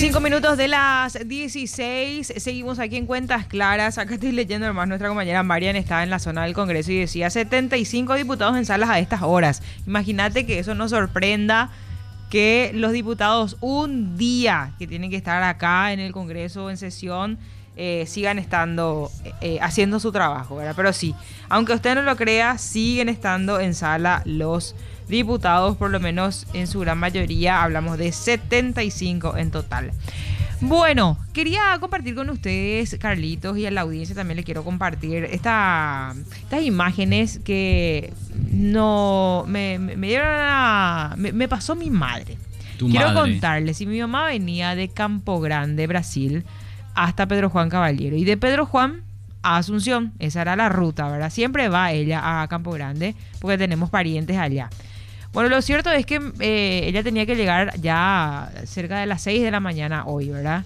25 minutos de las 16, seguimos aquí en Cuentas Claras. Acá estoy leyendo nomás, nuestra compañera Marian estaba en la zona del Congreso y decía 75 diputados en salas a estas horas. Imagínate que eso nos sorprenda, que los diputados un día que tienen que estar acá en el Congreso en sesión sigan estando haciendo su trabajo, ¿verdad? Pero sí, aunque usted no lo crea, siguen estando en sala los diputados, por lo menos en su gran mayoría. Hablamos de 75 en total. Bueno, quería compartir con ustedes, Carlitos, y a la audiencia también le quiero compartir estas imágenes que no me dieron me pasó mi madre. Quiero contarles, si mi mamá venía de Campo Grande, Brasil, hasta Pedro Juan Caballero, y de Pedro Juan a Asunción, esa era la ruta, ¿verdad? Siempre va ella a Campo Grande porque tenemos parientes allá. Bueno, lo cierto es que ella tenía que llegar ya cerca de las 6 de la mañana hoy, ¿verdad?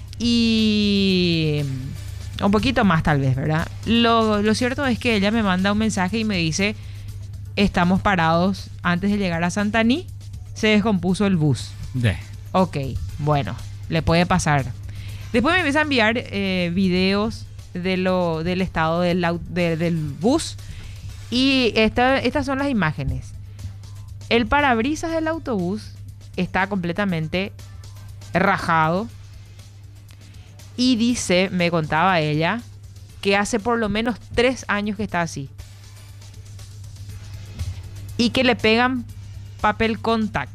Y un poquito más tal vez, ¿verdad? Lo cierto es que ella me manda un mensaje y me dice: estamos parados antes de llegar a Santaní, se descompuso el bus. Ok, bueno, le puede pasar. Después me empieza a enviar videos del estado del bus, y estas son las imágenes. El parabrisas del autobús está completamente rajado, y dice, me contaba ella, que hace por lo menos 3 años que está así, y que le pegan papel contact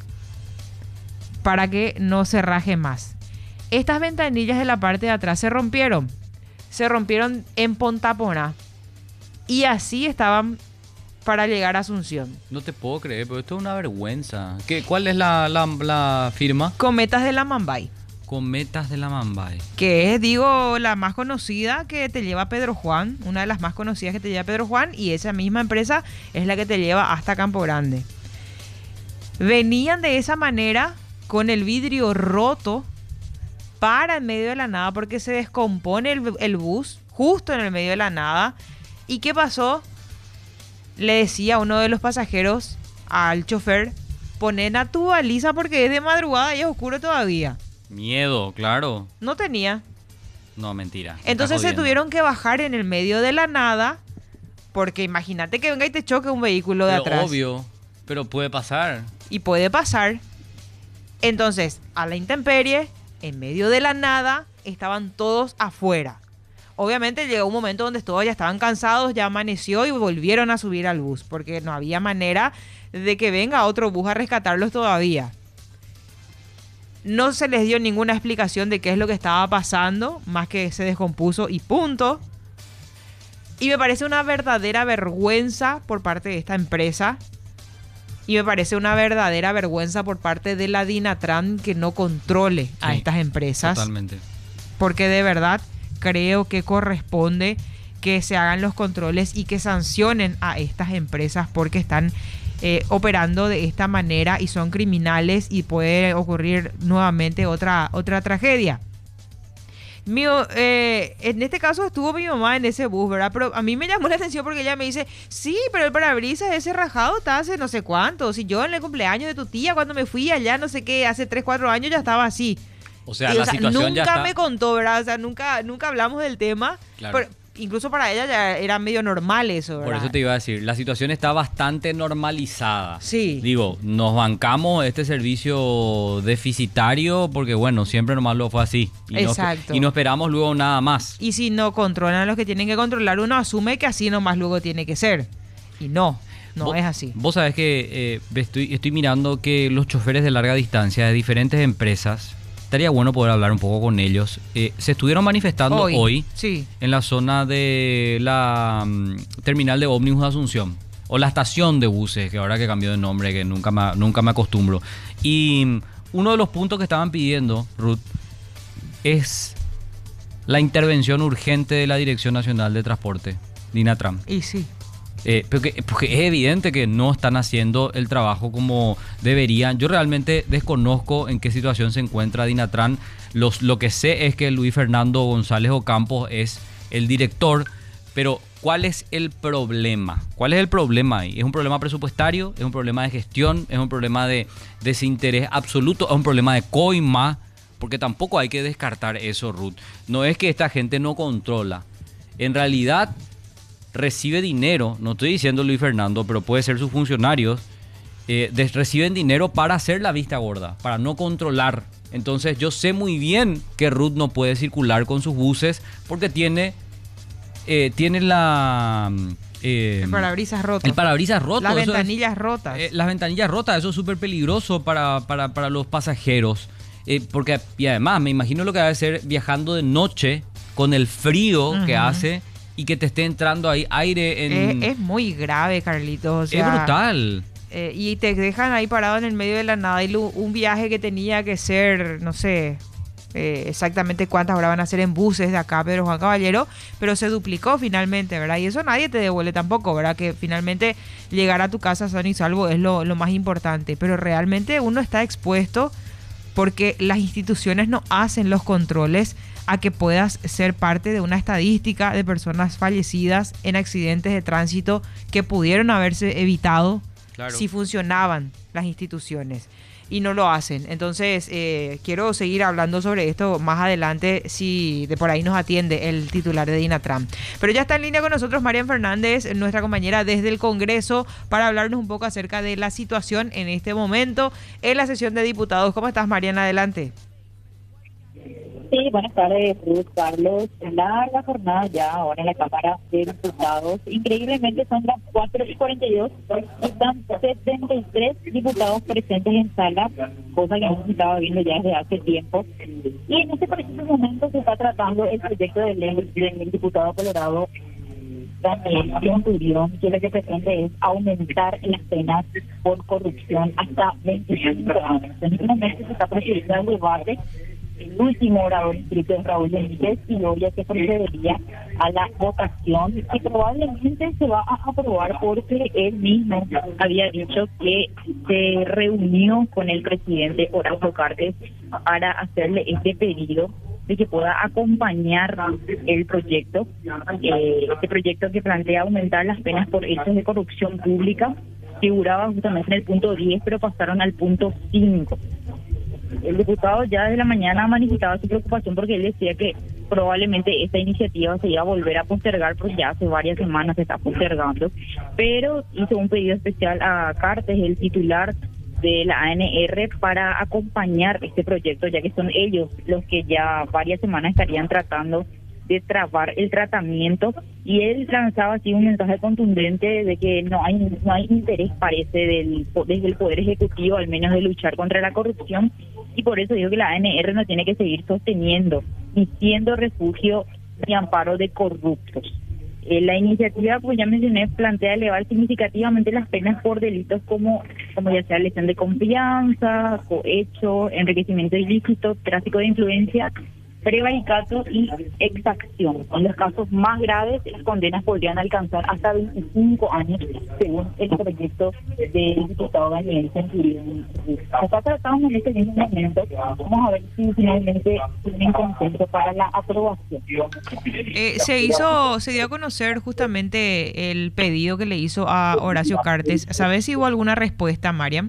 para que no se raje más. Estas ventanillas de la parte de atrás se rompieron en Pontapona, y así estaban para llegar a Asunción. No te puedo creer, pero esto es una vergüenza. ¿Cuál es la firma? Cometas de la Mambay. Cometas de la Mambay. Que es, digo, la más conocida que te lleva Pedro Juan, una de las más conocidas que te lleva Pedro Juan, y esa misma empresa es la que te lleva hasta Campo Grande. Venían de esa manera, con el vidrio roto, para en medio de la nada, porque se descompone el bus justo en el medio de la nada. ¿Y qué pasó? Le decía uno de los pasajeros al chofer: ponen a tu baliza porque es de madrugada y es oscuro todavía. Miedo, claro. No tenía. No, mentira. Entonces se tuvieron que bajar en el medio de la nada, porque imagínate que venga y te choque un vehículo de atrás. Obvio, pero puede pasar. Y puede pasar. Entonces, a la intemperie, en medio de la nada, estaban todos afuera. Obviamente llegó un momento donde todos ya estaban cansados, ya amaneció y volvieron a subir al bus, porque no había manera de que venga otro bus a rescatarlos todavía. No se les dio ninguna explicación de qué es lo que estaba pasando, más que se descompuso y punto. Y me parece una verdadera vergüenza por parte de esta empresa. Y me parece una verdadera vergüenza por parte de la Dinatran que no controle a estas empresas. Totalmente. Porque de verdad creo que corresponde que se hagan los controles y que sancionen a estas empresas, porque están operando de esta manera y son criminales, y puede ocurrir nuevamente otra tragedia. En este caso estuvo mi mamá en ese bus, ¿verdad? Pero a mí me llamó la atención porque ella me dice: sí, pero el parabrisas ese rajado está hace no sé cuánto. Si yo en el cumpleaños de tu tía, cuando me fui allá, no sé qué, hace 3, 4 años ya estaba así. O sea, la situación nunca ya está... me contó, ¿verdad? O sea, nunca hablamos del tema. Claro. Pero incluso para ella ya era medio normal eso, ¿verdad? Por eso te iba a decir, la situación está bastante normalizada. Sí. Digo, nos bancamos este servicio deficitario porque, bueno, siempre nomás lo fue así. Exacto. Y no esperamos luego nada más. Y si no controlan los que tienen que controlar, uno asume que así nomás luego tiene que ser. Y no es así. Vos sabés que estoy mirando que los choferes de larga distancia de diferentes empresas, estaría bueno poder hablar un poco con ellos. Se estuvieron manifestando hoy sí, en la zona de la terminal de ómnibus de Asunción, o la estación de buses, que ahora que cambió de nombre, que nunca me acostumbro. Y uno de los puntos que estaban pidiendo, Ruth, es la intervención urgente de la Dirección Nacional de Transporte, Dinatran. Y sí. Porque es evidente que no están haciendo el trabajo como deberían. Yo realmente desconozco en qué situación se encuentra Dinatran. Lo que sé es que Luis Fernando González Ocampos es el director, pero ¿cuál es el problema? ¿Cuál es el problema ahí? ¿Es un problema presupuestario? ¿Es un problema de gestión? ¿Es un problema de desinterés absoluto? ¿Es un problema de coima? porque tampoco hay que descartar eso, Ruth. No es que esta gente no controla. En realidad recibe dinero, no estoy diciendo Luis Fernando, pero puede ser sus funcionarios, reciben dinero para hacer la vista gorda, para no controlar. Entonces yo sé muy bien que Ruth no puede circular con sus buses porque tiene la... el parabrisas roto. El parabrisas roto. Las ventanillas rotas. Las ventanillas rotas, eso es súper peligroso para los pasajeros. Porque, y además, me imagino lo que va a ser viajando de noche con el frío que hace y que te esté entrando ahí aire en... Es muy grave, Carlitos. O sea, es brutal. Y te dejan ahí parado en el medio de la nada. Y un viaje que tenía que ser, no sé... exactamente cuántas horas van a ser en buses de acá, Pedro Juan Caballero, pero se duplicó finalmente, ¿verdad? Y eso nadie te devuelve tampoco, ¿verdad? Que finalmente llegar a tu casa sano y salvo es lo más importante, pero realmente uno está expuesto porque las instituciones no hacen los controles a que puedas ser parte de una estadística de personas fallecidas en accidentes de tránsito que pudieron haberse evitado si funcionaban las instituciones. Y no lo hacen. Entonces, quiero seguir hablando sobre esto más adelante si de por ahí nos atiende el titular de Dinatran. Pero ya está en línea con nosotros Marian Fernández, nuestra compañera desde el Congreso, para hablarnos un poco acerca de la situación en este momento en la sesión de diputados. ¿Cómo estás, Marian? Adelante. Sí, buenas tardes, Ruth, Carlos. En la jornada ya ahora en la Cámara de Diputados, increíblemente son las 4:42, están 73 diputados presentes en sala, cosa que no se estaba viendo ya desde hace tiempo. Y en este preciso momento se está tratando el proyecto de ley del diputado colorado Daniel Centurión, que lo que pretende es aumentar las penas por corrupción hasta 25 años. En este momento se está procediendo el debate. El último orador inscrito es Raúl Benítez y luego ya se procedería a la votación que probablemente se va a aprobar porque él mismo había dicho que se reunió con el presidente Horacio Cartes para hacerle este pedido de que pueda acompañar el proyecto, este proyecto que plantea aumentar las penas por hechos de corrupción pública. Figuraba justamente en el punto 10, pero pasaron al punto 5. El diputado ya desde la mañana manifestaba su preocupación porque él decía que probablemente esta iniciativa se iba a volver a postergar, porque ya hace varias semanas se está postergando, pero hizo un pedido especial a Cartes, el titular de la ANR, para acompañar este proyecto, ya que son ellos los que ya varias semanas estarían tratando de trabar el tratamiento, y él lanzaba así un mensaje contundente de que no hay interés, parece, desde el Poder Ejecutivo, al menos, de luchar contra la corrupción, y por eso digo que la ANR no tiene que seguir sosteniendo ni siendo refugio ni amparo de corruptos. La iniciativa, pues ya mencioné, plantea elevar significativamente las penas por delitos como ya sea lesión de confianza, cohecho, enriquecimiento ilícito, tráfico de influencia, prevaricato y exacción. En los casos más graves, las condenas podrían alcanzar hasta 25 años, según el proyecto del diputado Daniel Centurión. Se está tratando en este mismo momento. Vamos a ver si finalmente tienen consenso para la aprobación. Se dio a conocer justamente el pedido que le hizo a Horacio Cartes. ¿Sabes si hubo alguna respuesta, Mariam?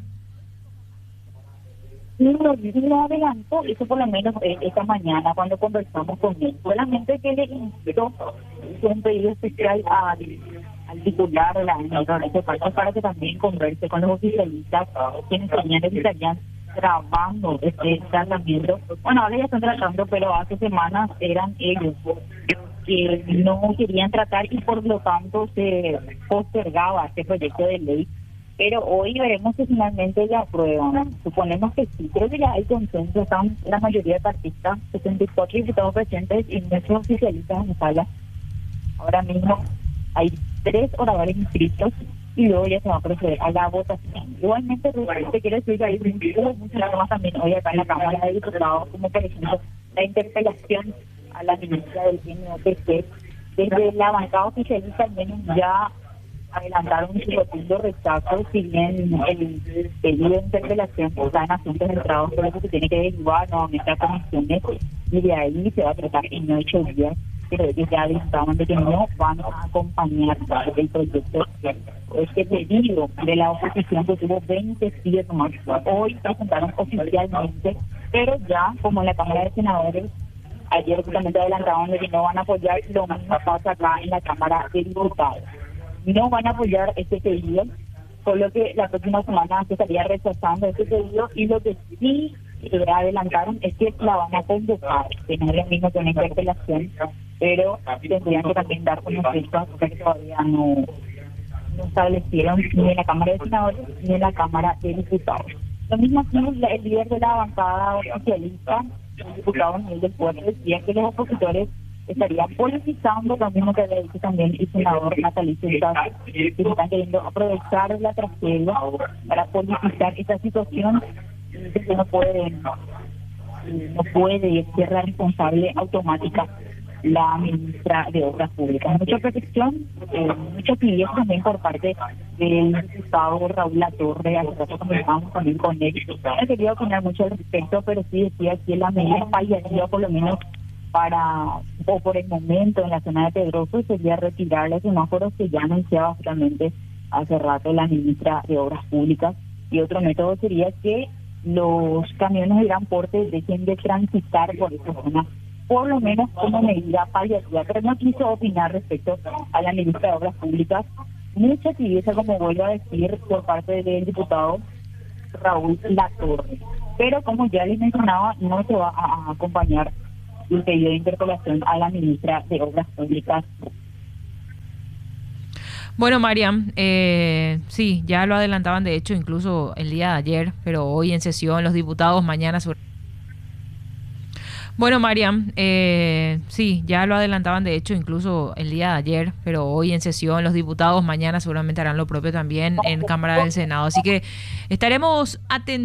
No adelantó, eso por lo menos esta mañana cuando conversamos con él. Solamente que le hizo un pedido especial al titular de la ANR para que también converse con los oficialistas, quienes estarían trabajando este tratamiento. Bueno, ahora ya están tratando, pero hace semanas eran ellos que no querían tratar y por lo tanto se postergaba este proyecto de ley. Pero hoy veremos si finalmente la aprueban. Suponemos que sí. Creo que ya hay consenso. Están la mayoría de partistas, 64 diputados presentes y nuestros oficialistas en sala. Ahora mismo hay 3 oradores inscritos y luego ya se va a proceder a la votación. Igualmente, te quiero decir que hay muchas temas también hoy acá en la Cámara de Diputados, como por ejemplo la interpelación a la ministra del NOPC. Desde la bancada oficialista al menos ya adelantaron su rotundo rechazo, si bien el pedido de interpelación está en asuntos centrados, por eso se tiene que derivar nuevamente a comisiones y de ahí se va a tratar en 8 días pero ellos ya avisaban de que no van a acompañar el proyecto. Este pedido de la oposición que tuvo 20 firmas, hoy presentaron oficialmente, pero ya como en la Cámara de Senadores, ayer justamente adelantaron de que no van a apoyar, lo mismo pasa acá en la Cámara de Diputados. No van a apoyar este pedido, por lo que la próxima semana se estaría rechazando este pedido, y lo que sí adelantaron es que la van a convocar, que no es lo mismo que una interpelación, pero tendrían que también dar unos fechas que todavía no establecieron ni en la Cámara de Senadores ni en la Cámara de Diputados. Lo mismo aquí, el líder de la bancada oficialista, el diputado Miguel del Puerto, decía que los opositores estarían politizando, lo mismo que había dicho también el senador Natalicio Estacio, que están queriendo aprovechar la tragedia para politizar esta situación, que no puede ser la responsable automática la ministra de Obras Públicas. Mucha protección, mucho pedido también por parte del diputado Raúl Latorre. Hace rato conversamos también con él. No quería opinar mucho al respecto, pero sí decía que la medida paliativa, por lo menos por el momento en la zona de Pedroso, sería retirar los semáforos que ya anunciaba justamente hace rato la ministra de Obras Públicas. Y otro método sería que los camiones de gran porte dejen de transitar por esa zona, por lo menos como medida paliativa, pero no quiso opinar respecto a la ministra de Obras Públicas. Mucha tibieza, como vuelvo a decir, por parte del diputado Raúl Latorre. Pero como ya les mencionaba, no se va a acompañar el pedido de interpelación a la ministra de Obras Públicas. Bueno, Mariam, sí, ya lo adelantaban de hecho incluso el día de ayer, pero hoy en sesión los diputados, mañana sobre... Bueno, Mariam, sí, ya lo adelantaban de hecho incluso el día de ayer, pero hoy en sesión los diputados, mañana seguramente harán lo propio también en Cámara del Senado. Así que estaremos atentos.